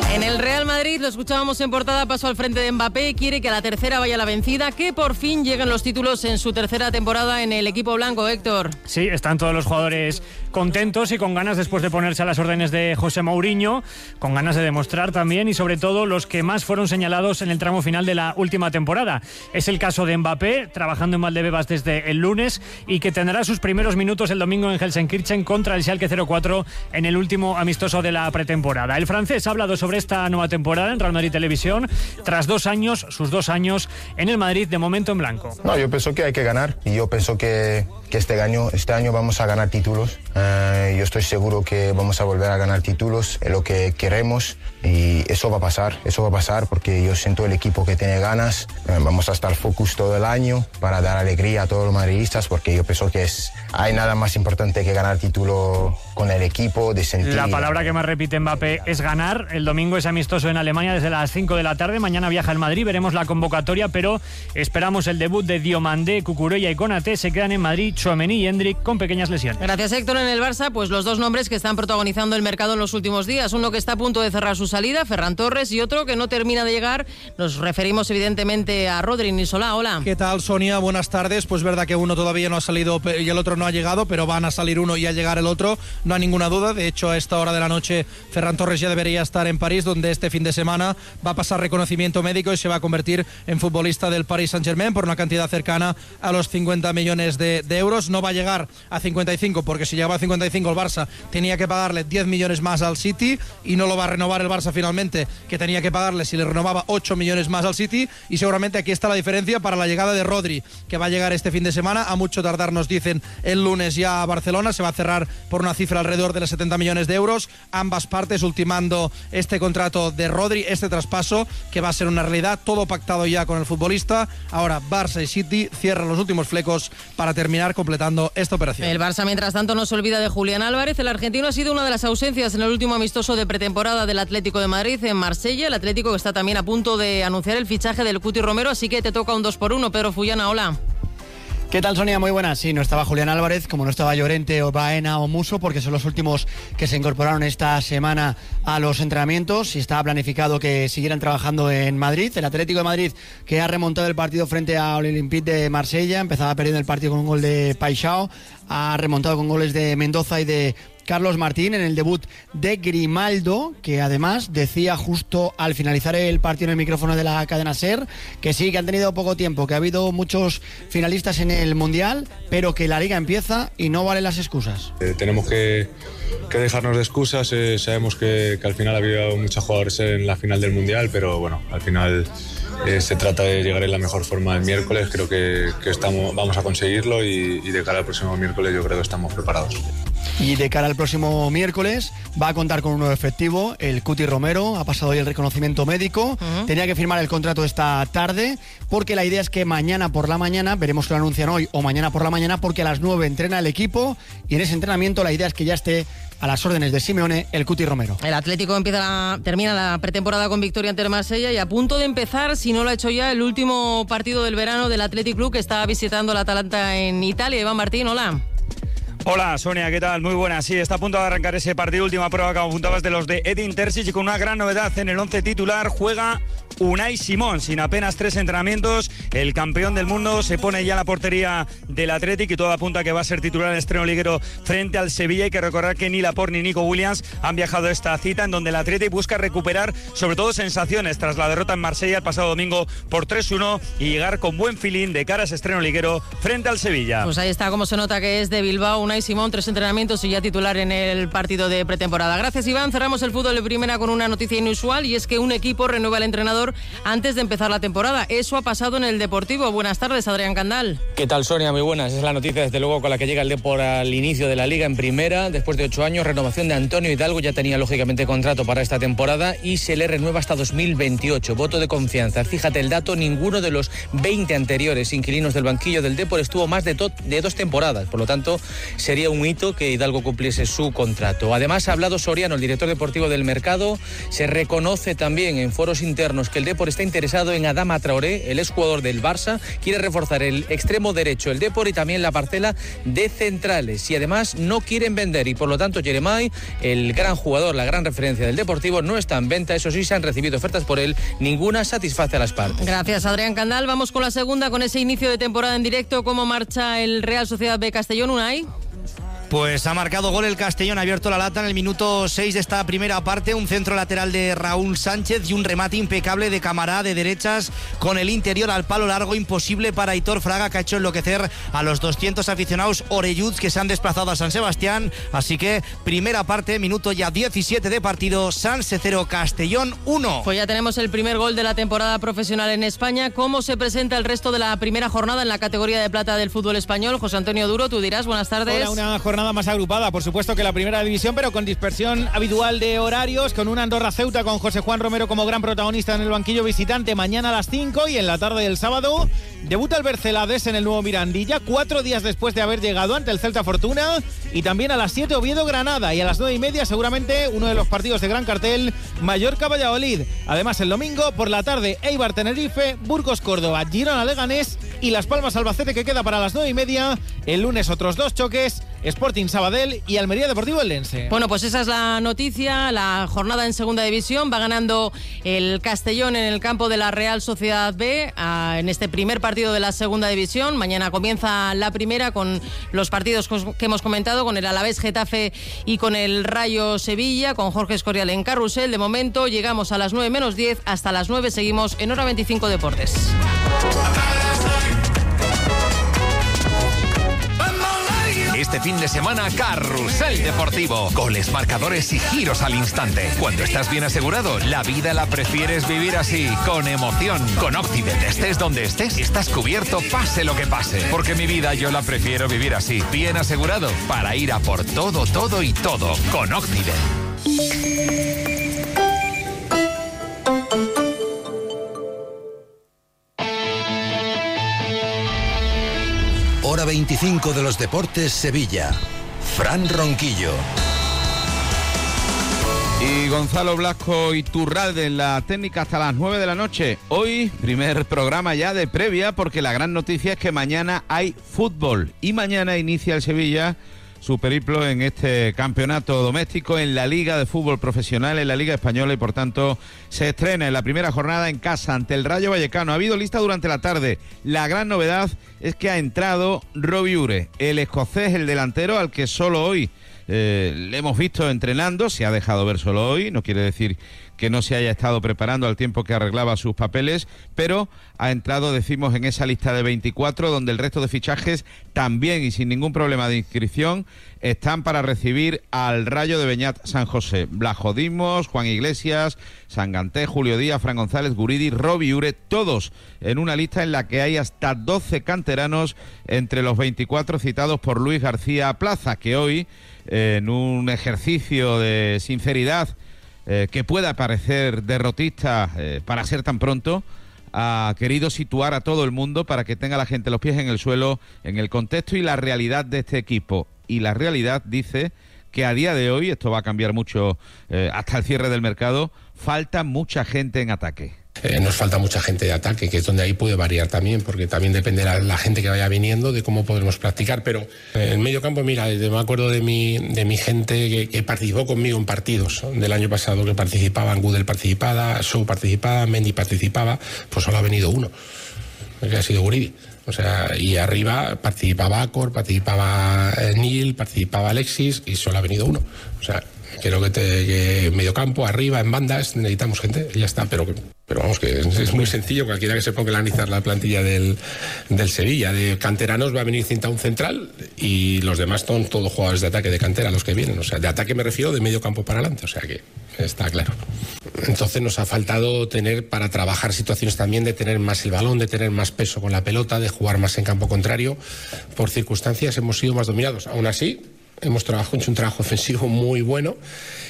En el Real Madrid, lo escuchábamos en portada, paso al frente de Mbappé, quiere que a la tercera vaya la vencida, que por fin lleguen los títulos en su tercera temporada en el equipo blanco, Héctor. Sí, están todos los jugadores contentos y con ganas después de ponerse a las órdenes de José Mourinho, con ganas de demostrar también, y sobre todo los que más fueron señalados en el tramo final de la última temporada. Es el caso de Mbappé, trabajando en Valdebebas desde el lunes y que tendrá sus primeros minutos el domingo en Gelsenkirchen contra el Schalke 04 en el último amistoso de la pretemporada. El francés ha hablado sobre esta nueva temporada en Real Madrid Televisión, tras sus 2 años en el Madrid, de momento en blanco. No, yo pienso que hay que ganar y yo pienso que este año vamos a ganar títulos. Yo estoy seguro que vamos a volver a ganar títulos, es lo que queremos y eso va a pasar porque yo siento el equipo que tiene ganas. Vamos a estar focus todo el año para dar alegría a todos los madridistas, porque yo pienso que hay nada más importante que ganar título con el equipo, de sentir... La palabra que más repite Mbappé es ganar. El domingo es amistoso en Alemania desde las 5 de la tarde. Mañana viaja al Madrid, veremos la convocatoria, pero esperamos el debut de Diomandé, Cucurella y Konaté. Se quedan en Madrid Tchouaméni y Endrick con pequeñas lesiones. Gracias, Héctor. En el Barça, pues los dos nombres que están protagonizando el mercado en los últimos días. Uno que está a punto de cerrar su salida, Ferran Torres, y otro que no termina de llegar. Nos referimos evidentemente a Rodri Nisolá. Hola. ¿Qué tal, Sonia? Buenas tardes. Pues verdad que uno todavía no ha salido y el otro no ha llegado, pero van a salir uno y a llegar el otro, no hay ninguna duda. De hecho, a esta hora de la noche Ferran Torres ya debería estar en París, donde este fin de semana va a pasar reconocimiento médico y se va a convertir en futbolista del Paris Saint-Germain por una cantidad cercana a los 50 millones de euros. No va a llegar a 55, porque si llegaba a 55 el Barça tenía que pagarle 10 millones más al City y no lo va a renovar el Barça finalmente, que tenía que pagarle, si le renovaba, 8 millones más al City. Y seguramente aquí está la diferencia para la llegada de Rodri, que va a llegar este fin de semana, a mucho tardar nos dicen el lunes ya a Barcelona. Se va a cerrar por una cifra alrededor de los 70 millones de euros, ambas partes ultimando este contrato de Rodri, este traspaso que va a ser una realidad, todo pactado ya con el futbolista. Ahora Barça y City cierran los últimos flecos para terminar completando esta operación. El Barça, mientras tanto, no se olvida de Julián Álvarez. El argentino ha sido una de las ausencias en el último amistoso de pretemporada del Atlético de Madrid en Marsella. El Atlético que está también a punto de anunciar el fichaje del Cuti Romero, así que te toca un 2-1. Pedro Fullana, hola. ¿Qué tal, Sonia? Muy buenas. Sí, no estaba Julián Álvarez, como no estaba Llorente o Baena o Muso, porque son los últimos que se incorporaron esta semana a los entrenamientos y estaba planificado que siguieran trabajando en Madrid. El Atlético de Madrid, que ha remontado el partido frente al Olympique de Marsella, empezaba perdiendo el partido con un gol de Paixão, ha remontado con goles de Mendoza y de Carlos Martín en el debut de Grimaldo, que además decía justo al finalizar el partido en el micrófono de la cadena SER que sí, que han tenido poco tiempo, que ha habido muchos finalistas en el Mundial, pero que la Liga empieza y no valen las excusas. Tenemos que dejarnos de excusas. Sabemos que al final ha habido muchos jugadores en la final del Mundial, pero bueno, al final se trata de llegar en la mejor forma el miércoles. Creo que vamos a conseguirlo y de cara al próximo miércoles yo creo que estamos preparados. Y de cara al próximo miércoles va a contar con un nuevo efectivo, el Cuti Romero. Ha pasado hoy el reconocimiento médico. Tenía que firmar el contrato esta tarde, porque la idea es que mañana por la mañana, veremos que lo anuncian hoy o mañana por la mañana, porque a las 9 entrena el equipo y en ese entrenamiento la idea es que ya esté a las órdenes de Simeone el Cuti Romero. El Atlético termina la pretemporada con victoria ante el Marsella y a punto de empezar, si no lo ha hecho ya, el último partido del verano del Athletic Club, que está visitando el Atalanta en Italia. Iván Martín, hola. Hola, Sonia, ¿qué tal? Muy buena. Sí, está a punto de arrancar ese partido, última prueba que apuntabas de los de Edin Terzic, y con una gran novedad en el 11 titular juega Unai Simón. Sin apenas 3 entrenamientos, el campeón del mundo se pone ya en la portería del Athletic y todo apunta a que va a ser titular en estreno liguero frente al Sevilla. Hay que recordar que ni Laporte ni Nico Williams han viajado a esta cita, en donde el Athletic busca recuperar sobre todo sensaciones tras la derrota en Marsella el pasado domingo por 3-1 y llegar con buen feeling de cara a ese estreno liguero frente al Sevilla. Pues ahí está, como se nota que es de Bilbao Unai Simón, 3 entrenamientos y ya titular en el partido de pretemporada. Gracias, Iván. Cerramos el fútbol de primera con una noticia inusual, y es que un equipo renueva al entrenador antes de empezar la temporada. Eso ha pasado en el Deportivo. Buenas tardes, Adrián Candal. ¿Qué tal, Sonia? Muy buenas. Es la noticia, desde luego, con la que llega el Depor al inicio de la Liga en primera. Después de 8 años, renovación de Antonio Hidalgo. Ya tenía, lógicamente, contrato para esta temporada y se le renueva hasta 2028. Voto de confianza. Fíjate el dato, ninguno de los 20 anteriores inquilinos del banquillo del Depor estuvo más de 2 temporadas. Por lo tanto, sería un hito que Hidalgo cumpliese su contrato. Además, ha hablado Soriano, el director deportivo del Mercado. Se reconoce también en foros internos que que el Depor está interesado en Adama Traoré, el exjugador del Barça. Quiere reforzar el extremo derecho, el Depor, y también la parcela de centrales. Y además no quieren vender, y por lo tanto Jeremai, el gran jugador, la gran referencia del Deportivo, no está en venta. Eso sí, se han recibido ofertas por él, ninguna satisface a las partes. Gracias, Adrián Candal. Vamos con la segunda, con ese inicio de temporada en directo. ¿Cómo marcha el Real Sociedad B Castellón, Unai? Pues ha marcado gol el Castellón, ha abierto la lata en el minuto 6 de esta primera parte, un centro lateral de Raúl Sánchez y un remate impecable de Camará de derechas con el interior al palo largo, imposible para Aitor Fraga, que ha hecho enloquecer a los 200 aficionados orelluds que se han desplazado a San Sebastián. Así que primera parte, minuto ya 17 de partido, Sanse 0, Castellón 1. Pues ya tenemos el primer gol de la temporada profesional en España. ¿Cómo se presenta el resto de la primera jornada en la categoría de plata del fútbol español? José Antonio Duro, tú dirás, buenas tardes. Hola, una jornada más agrupada, por supuesto, que la primera división, pero con dispersión habitual de horarios, con un Andorra Ceuta con José Juan Romero como gran protagonista en el banquillo visitante mañana a las 5, y en la tarde del sábado debuta el Bercelades en el nuevo Mirandilla, 4 días después de haber llegado ante el Celta Fortuna, y también a las 7 Oviedo Granada, y a las 9:30 seguramente uno de los partidos de gran cartel, Mallorca Valladolid. Además el domingo por la tarde Eibar Tenerife, Burgos Córdoba, Girona Leganés y Las Palmas Albacete, que queda para las 9:30. El lunes otros 2 choques, Sporting Sabadell y Almería Deportivo Eldense. Bueno, pues esa es la noticia, la jornada en segunda división. Va ganando el Castellón en el campo de la Real Sociedad B en este primer partido de la segunda división. Mañana comienza la primera con los partidos que hemos comentado, con el Alavés Getafe y con el Rayo Sevilla, con Jorge Escorial en carrusel. De momento llegamos a las 9 menos 10, hasta las 9 seguimos en Hora 25 Deportes. Este fin de semana, Carrusel Deportivo. Goles, marcadores y giros al instante. Cuando estás bien asegurado, la vida la prefieres vivir así, con emoción. Con Occident, estés donde estés, estás cubierto, pase lo que pase. Porque mi vida yo la prefiero vivir así, bien asegurado, para ir a por todo, todo y todo. Con Occident. Hora 25 de los Deportes, Sevilla. Fran Ronquillo. Y Gonzalo Blasco Iturralde en la técnica hasta las 9 de la noche. Hoy, primer programa ya de previa, porque la gran noticia es que mañana hay fútbol. Y mañana inicia el Sevilla su periplo en este campeonato doméstico, en la Liga de Fútbol Profesional, en la Liga Española, y por tanto se estrena en la primera jornada en casa ante el Rayo Vallecano. Ha habido lista durante la tarde. La gran novedad es que ha entrado Robbie Ure, el escocés, el delantero, al que solo hoy le hemos visto entrenando. Se ha dejado ver solo hoy, no quiere decir que no se haya estado preparando al tiempo que arreglaba sus papeles, pero ha entrado, decimos, en esa lista de 24, donde el resto de fichajes también y sin ningún problema de inscripción están para recibir al Rayo de Beñat San José. Blajo Dimos, Juan Iglesias, Sanganté, Julio Díaz, Fran González, Guridi, Robbie Ure, todos en una lista en la que hay hasta 12 canteranos entre los 24 citados por Luis García Plaza, que hoy, en un ejercicio de sinceridad que pueda parecer derrotista para ser tan pronto, ha querido situar a todo el mundo para que tenga la gente los pies en el suelo en el contexto y la realidad de este equipo. Y la realidad dice que a día de hoy, esto va a cambiar mucho hasta el cierre del mercado, falta mucha gente en ataque. Nos falta mucha gente de ataque, que es donde ahí puede variar también, porque también depende de la gente que vaya viniendo, de cómo podemos practicar. Pero en medio campo, mira, me acuerdo de mi gente que participó conmigo en partidos del año pasado, que participaban, Gudel participaba, Sou participaba, Mendy participaba, pues solo ha venido uno, que ha sido Guridi. O sea, y arriba participaba Acor, participaba Neil, participaba Alexis, y solo ha venido uno. O sea, creo que en medio campo, arriba, en bandas, necesitamos gente, y ya está, pero vamos, que es muy sencillo. Cualquiera que se ponga a analizar la plantilla del Sevilla, de canteranos, va a venir cinta un central, y los demás son todos jugadores de ataque de cantera los que vienen. O sea, de ataque me refiero de medio campo para adelante, o sea que está claro. Entonces nos ha faltado tener, para trabajar situaciones también, de tener más el balón, de tener más peso con la pelota, de jugar más en campo contrario. Por circunstancias hemos sido más dominados. Aún así, hemos hecho un trabajo ofensivo muy bueno,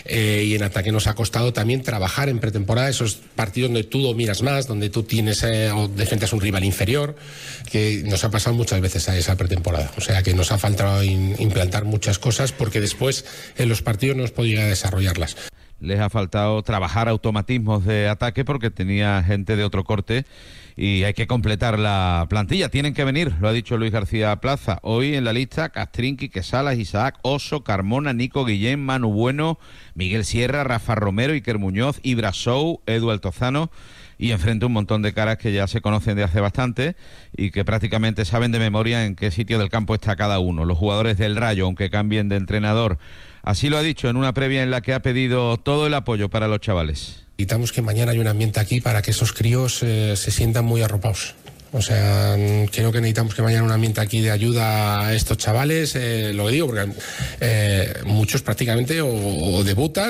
y en ataque nos ha costado también trabajar en pretemporada esos partidos donde tú dominas más, donde tú tienes o defendes un rival inferior, que nos ha pasado muchas veces a esa pretemporada. O sea que nos ha faltado implantar muchas cosas, porque después en los partidos no hemos podido desarrollarlas. les ha faltado trabajar automatismos de ataque porque tenía gente de otro corte y hay que completar la plantilla. Tienen que venir, lo ha dicho Luis García Plaza. Hoy en la lista: Castrín, Quique Salas, Isaac, Oso, Carmona, Nico Guillén, Manu Bueno, Miguel Sierra, Rafa Romero, Iker Muñoz, Ibra Sou, Edu Altozano, y enfrente un montón de caras que ya se conocen de hace bastante y que prácticamente saben de memoria en qué sitio del campo está cada uno. Los jugadores del Rayo, aunque cambien de entrenador. Así lo ha dicho en una previa en la que ha pedido todo el apoyo para los chavales. Necesitamos que mañana haya un ambiente aquí para que esos críos se sientan muy arropados. O sea, creo que necesitamos que mañana un ambiente aquí de ayuda a estos chavales, lo digo porque muchos prácticamente o debutan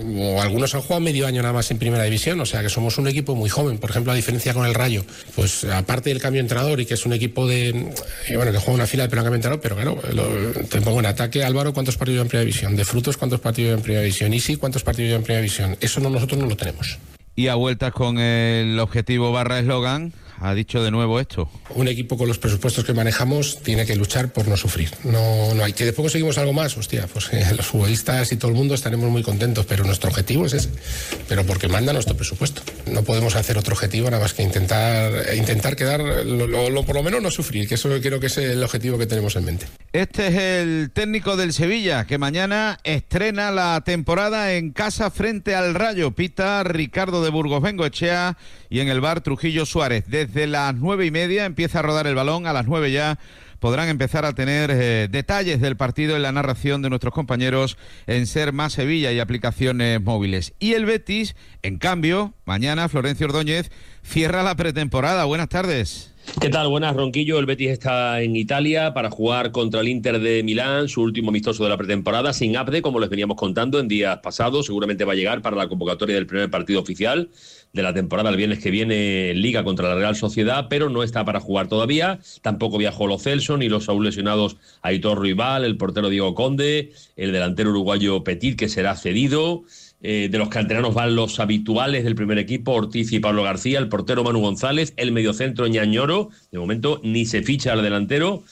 o algunos han jugado medio año nada más en primera división, o sea que somos un equipo muy joven. Por ejemplo, a diferencia con el Rayo, pues aparte del cambio de entrenador y que es un equipo que juega una fila de cambio de entrenador, pero claro, te pongo en ataque. Álvaro, ¿cuántos partidos en primera división? De Frutos, ¿cuántos partidos en primera división? Isi, ¿cuántos partidos en primera división? Eso nosotros no lo tenemos. Y a vueltas con el objetivo / eslogan, ha dicho de nuevo esto. Un equipo con los presupuestos que manejamos tiene que luchar por no sufrir. No hay que después conseguimos algo más, hostia, pues los futbolistas y todo el mundo estaremos muy contentos, pero nuestro objetivo es ese, pero porque manda nuestro presupuesto. No podemos hacer otro objetivo nada más que intentar quedar, por lo menos no sufrir, que eso creo que es el objetivo que tenemos en mente. Este es el técnico del Sevilla, que mañana estrena la temporada en casa frente al Rayo. Pita Ricardo de Burgos Bengoechea y en el bar Trujillo Suárez. Desde las 9:30 empieza a rodar el balón, a las 9 ya podrán empezar a tener detalles del partido en la narración de nuestros compañeros en Ser Más Sevilla y aplicaciones móviles. Y el Betis, en cambio, mañana Florencio Ordóñez cierra la pretemporada. Buenas tardes. ¿Qué tal? Buenas, Ronquillo. El Betis está en Italia para jugar contra el Inter de Milán, su último amistoso de la pretemporada, sin Abde, como les veníamos contando en días pasados. Seguramente va a llegar para la convocatoria del primer partido oficial de la temporada el viernes que viene en Liga contra la Real Sociedad, pero no está para jugar todavía. Tampoco viajó Lo Celso ni los aún lesionados Aitor Ruibal, el portero Diego Conde, el delantero uruguayo Petit, que será cedido. De los canteranos van los habituales del primer equipo, Ortiz y Pablo García, el portero Manu González, el mediocentro Ñañoro. De momento ni se ficha al delantero,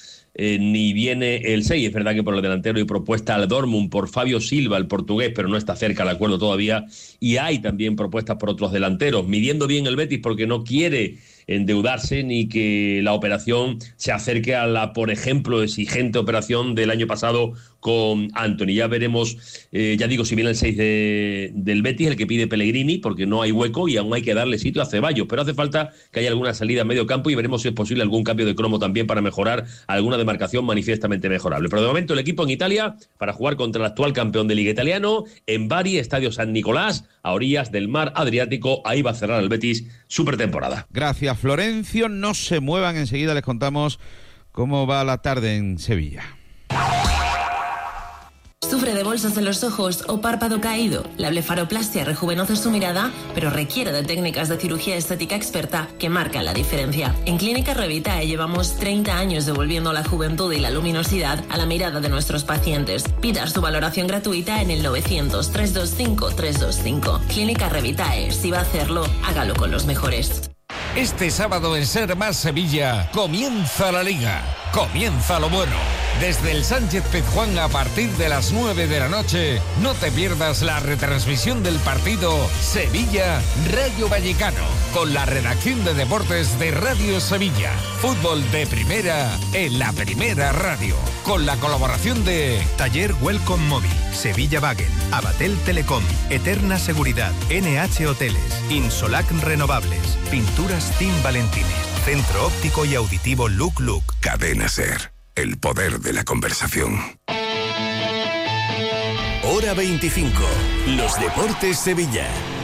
ni viene el 6. Es verdad que por el delantero hay propuesta al Dortmund por Fabio Silva, el portugués, pero no está cerca el acuerdo todavía. Y hay también propuestas por otros delanteros, midiendo bien el Betis porque no quiere endeudarse ni que la operación se acerque a la, por ejemplo, exigente operación del año pasado con Antony. Ya veremos, ya digo, si viene el 6 del Betis, el que pide Pellegrini, porque no hay hueco y aún hay que darle sitio a Ceballos, pero hace falta que haya alguna salida en medio campo y veremos si es posible algún cambio de cromo también para mejorar alguna demarcación manifiestamente mejorable. Pero de momento el equipo en Italia para jugar contra el actual campeón de Liga italiano en Bari, Estadio San Nicolás, a orillas del mar Adriático. Ahí va a cerrar el Betis su pretemporada. Gracias, Florencio. No se muevan, enseguida les contamos cómo va la tarde en Sevilla. ¿Sufre de bolsas en los ojos o párpado caído? La blefaroplastia rejuvenece su mirada, pero requiere de técnicas de cirugía estética experta que marcan la diferencia. En Clínica Revitae llevamos 30 años devolviendo la juventud y la luminosidad a la mirada de nuestros pacientes. Pida su valoración gratuita en el 900-325-325. Clínica Revitae, si va a hacerlo, hágalo con los mejores. Este sábado en Ser Más Sevilla comienza la Liga, comienza lo bueno. Desde el Sánchez Pizjuán a partir de las 9 de la noche, no te pierdas la retransmisión del partido Sevilla-Rayo Vallecano, con la redacción de deportes de Radio Sevilla. Fútbol de primera en la Primera Radio, con la colaboración de Taller Welcome Móvil, Sevilla Wagen, Abatel Telecom, Eterna Seguridad, NH Hoteles, Insolac Renovables, Pinturas Team Valentines, Centro Óptico y Auditivo Look Look. Cadena Ser, el poder de la conversación. Hora 25, los deportes Sevilla.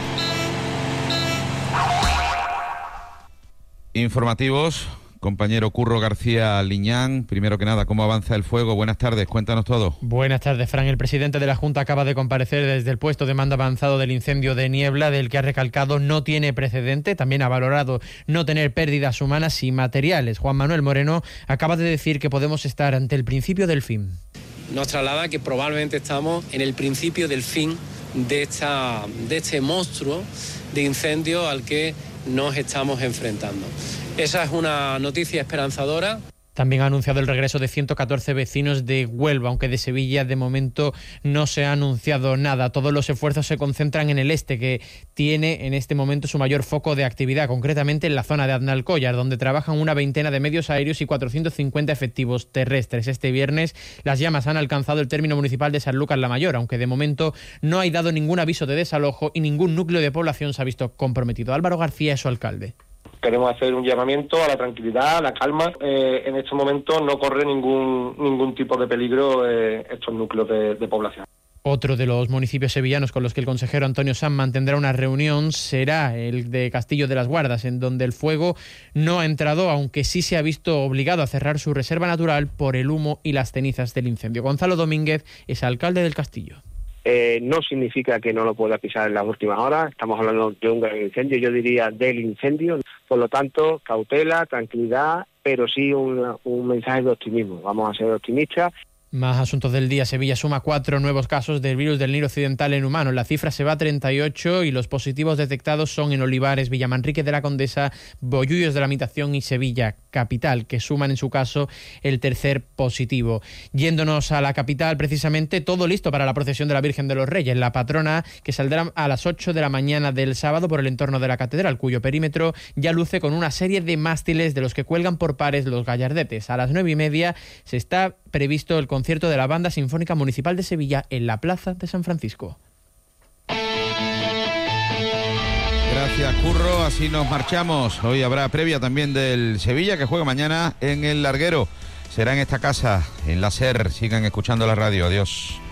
Informativos, compañero Curro García Liñán. Primero que nada, ¿cómo avanza el fuego? Buenas tardes, cuéntanos todo. Buenas tardes, Fran. El presidente de la Junta acaba de comparecer desde el puesto de mando avanzado del incendio de Niebla, del que ha recalcado no tiene precedente. También ha valorado no tener pérdidas humanas y materiales. Juan Manuel Moreno acaba de decir que podemos estar ante el principio del fin. Nos traslada que probablemente estamos en el principio del fin de este monstruo de incendio al que nos estamos enfrentando. Esa es una noticia esperanzadora. También ha anunciado el regreso de 114 vecinos de Huelva, aunque de Sevilla de momento no se ha anunciado nada. Todos los esfuerzos se concentran en el este, que tiene en este momento su mayor foco de actividad, concretamente en la zona de Aznalcóllar, donde trabajan una veintena de medios aéreos y 450 efectivos terrestres. Este viernes las llamas han alcanzado el término municipal de Sanlúcar la Mayor, aunque de momento no hay dado ningún aviso de desalojo y ningún núcleo de población se ha visto comprometido. Álvaro García es su alcalde. Queremos hacer un llamamiento a la tranquilidad, a la calma. En este momento no corre ningún tipo de peligro estos núcleos de población. Otro de los municipios sevillanos con los que el consejero Antonio Sanz mantendrá una reunión será el de Castillo de las Guardas, en donde el fuego no ha entrado, aunque sí se ha visto obligado a cerrar su reserva natural por el humo y las cenizas del incendio. Gonzalo Domínguez es alcalde del Castillo. No significa que no lo pueda pisar en las últimas horas, estamos hablando de un gran incendio, yo diría del incendio, por lo tanto, cautela, tranquilidad, pero sí un mensaje de optimismo, vamos a ser optimistas. Más asuntos del día. Sevilla suma 4 nuevos casos del virus del Nilo occidental en humanos. La cifra se va a 38 y los positivos detectados son en Olivares, Villamanrique de la Condesa, Bollullos de la Mitación y Sevilla capital, que suman en su caso el tercer positivo. Yéndonos a la capital, precisamente todo listo para la procesión de la Virgen de los Reyes, la patrona, que saldrá a las 8 de la mañana del sábado por el entorno de la catedral, cuyo perímetro ya luce con una serie de mástiles de los que cuelgan por pares los gallardetes. A las 9:30 se está previsto el concierto de la Banda Sinfónica Municipal de Sevilla en la Plaza de San Francisco. Gracias, Curro. Así nos marchamos. Hoy habrá previa también del Sevilla, que juega mañana en el Larguero. Será en esta casa, en la SER. Sigan escuchando la radio. Adiós.